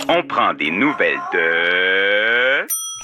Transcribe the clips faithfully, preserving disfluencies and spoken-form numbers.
On prend des nouvelles de...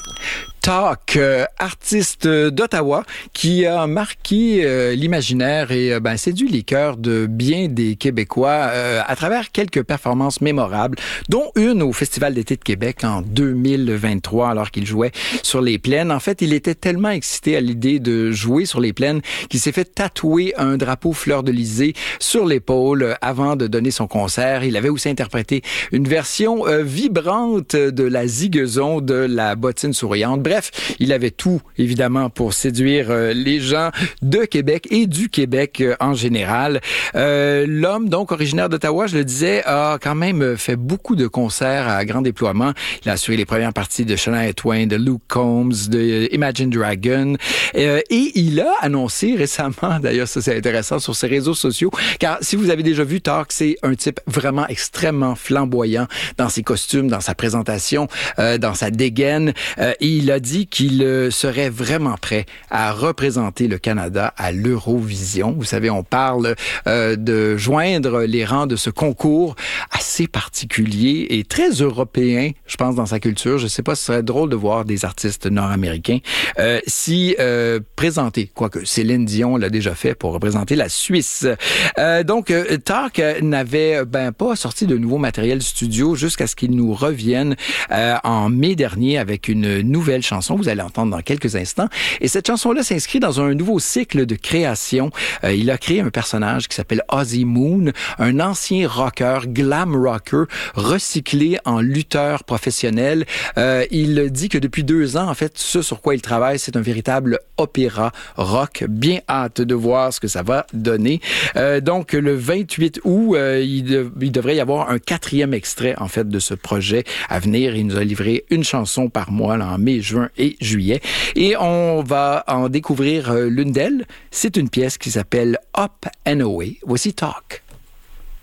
Talk, euh, artiste d'Ottawa qui a marqué euh, l'imaginaire et euh, ben, séduit les cœurs de bien des Québécois euh, à travers quelques performances mémorables, dont une au Festival d'été de Québec en deux mille vingt-trois alors qu'il jouait sur les plaines. En fait, il était tellement excité à l'idée de jouer sur les plaines qu'il s'est fait tatouer un drapeau fleur-de-lysée sur l'épaule avant de donner son concert. Il avait aussi interprété une version euh, vibrante de la zigazon de la bottine souriante. Bref, Bref, il avait tout, évidemment, pour séduire euh, les gens de Québec et du Québec euh, en général. Euh, l'homme, donc, originaire d'Ottawa, je le disais, a quand même fait beaucoup de concerts à grand déploiement. Il a assuré les premières parties de Shania Twain, de Luke Combs, de Imagine Dragon. Euh, et il a annoncé récemment, d'ailleurs, ça c'est intéressant, sur ses réseaux sociaux, car si vous avez déjà vu Talk, c'est un type vraiment extrêmement flamboyant dans ses costumes, dans sa présentation, euh, dans sa dégaine. Euh, et il a dit qu'il serait vraiment prêt à représenter le Canada à l'Eurovision. Vous savez, on parle euh, de joindre les rangs de ce concours assez particulier et très européen, je pense, dans sa culture. Je ne sais pas, ce serait drôle de voir des artistes nord-américains euh, s'y euh, présenter, quoique Céline Dion l'a déjà fait pour représenter la Suisse. Euh, donc, euh, Talk n'avait ben pas sorti de nouveau matériel studio jusqu'à ce qu'il nous revienne euh, en mai dernier avec une nouvelle chanson. Vous allez entendre dans quelques instants. Et cette chanson-là s'inscrit dans un nouveau cycle de création. Euh, il a créé un personnage qui s'appelle Ozzy Moon, un ancien rocker, glam rocker, recyclé en lutteur professionnel. Euh, il dit que depuis deux ans, en fait, ce sur quoi il travaille, c'est un véritable opéra rock. Bien hâte de voir ce que ça va donner. Euh, donc, le vingt-huit août, euh, il, de, il devrait y avoir un quatrième extrait, en fait, de ce projet à venir. Il nous a livré une chanson par mois, là, en mai, juin et juillet. Et on va en découvrir l'une d'elles. C'est une pièce qui s'appelle Up and Away. Voici Talk.